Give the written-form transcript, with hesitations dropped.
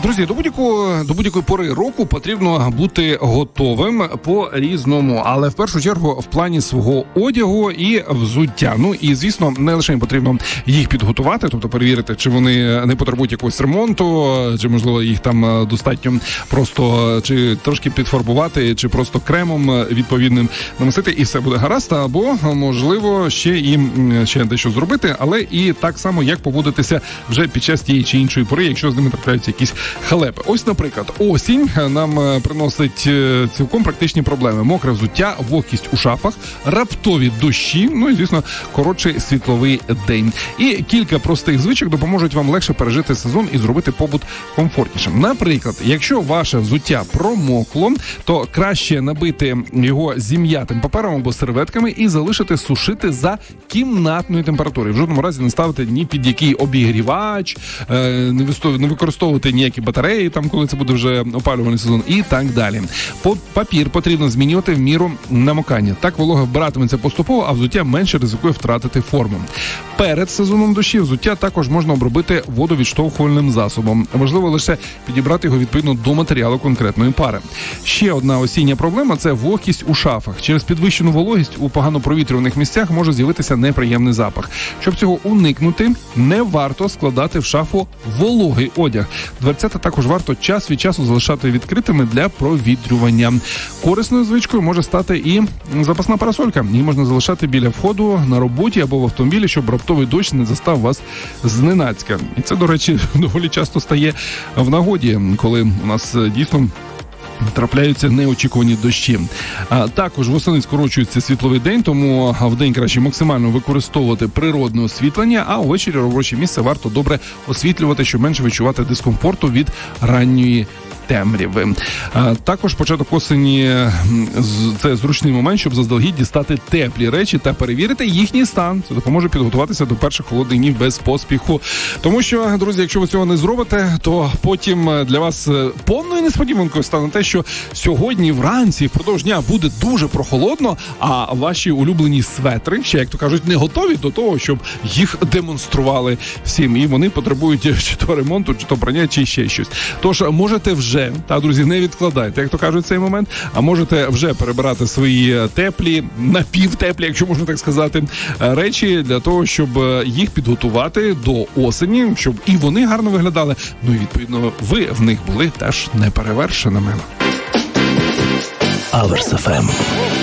Друзі, до будь-якої пори року потрібно бути готовим по-різному, але в першу чергу в плані свого одягу і взуття. Ну і, звісно, не лише потрібно їх підготувати, тобто перевірити, чи вони не потребують якогось ремонту, чи, можливо, їх там достатньо просто чи трошки підфарбувати, чи просто кремом відповідним намастити, і все буде гаразд, або, можливо, ще дещо зробити, але і так само, як поводитися вже під час тієї чи іншої пори, якщо з ними трапляються якісь халепи. Ось, наприклад, осінь нам приносить цілком практичні проблеми. Мокре взуття, вогкість у шафах, раптові дощі, ну і, звісно, коротший світловий день. І кілька простих звичок допоможуть вам легше пережити сезон і зробити побут комфортнішим. Наприклад, якщо ваше взуття промокло, то краще набити його зім'ятим папером або серветками і залишити сушити за кімнатної температури. В жодному разі не ставити ні під який обігрівач, не використовувати ніякі батареї, там, коли це буде вже опалювальний сезон, і так далі. Папір потрібно змінювати в міру намокання. Так волога вбиратиметься поступово, а взуття менше ризикує втратити форму. Перед сезоном дощів взуття також можна обробити водовідштовхувальним засобом. Важливо лише підібрати його відповідно до матеріалу конкретної пари. Ще одна осіння проблема – це вогкість у шафах. Через підвищену вологість у погано провітрюваних місцях може з'явитися неприємний запах. Щоб цього уникнути, не варто складати в шафу вологий одяг. Дверцята також варто час від часу залишати відкритими для провітрювання. Корисною звичкою може стати і запасна парасолька. Її можна залишати біля входу на роботі або в автомобілі, щоб раптовий дощ не застав вас зненацька. І це, до речі, доволі часто стає в нагоді, коли у нас дійсно трапляються неочікувані дощі. Також восени скорочується світловий день, тому в день краще максимально використовувати природне освітлення, а увечері робоче місце варто добре освітлювати, щоб менше відчувати дискомфорту від ранньої темряви. Також початок осені – це зручний момент, щоб заздалегідь дістати теплі речі та перевірити їхній стан. Це допоможе підготуватися до перших холодних днів без поспіху. Тому що, друзі, якщо ви цього не зробите, то потім для вас повною несподіванкою стане те, що сьогодні вранці впродовж дня буде дуже прохолодно, а ваші улюблені светри, ще, як то кажуть, не готові до того, щоб їх демонстрували всім. І вони потребують чи то ремонту, чи то прання, чи ще щось. Тож, можете вже, друзі, не відкладайте, як то кажуть, цей момент, а можете вже перебирати свої теплі, напівтеплі, якщо можна так сказати, речі для того, щоб їх підготувати до осені, щоб і вони гарно виглядали, ну і, відповідно, ви в них були теж неперевершеними. Аверс ФМ.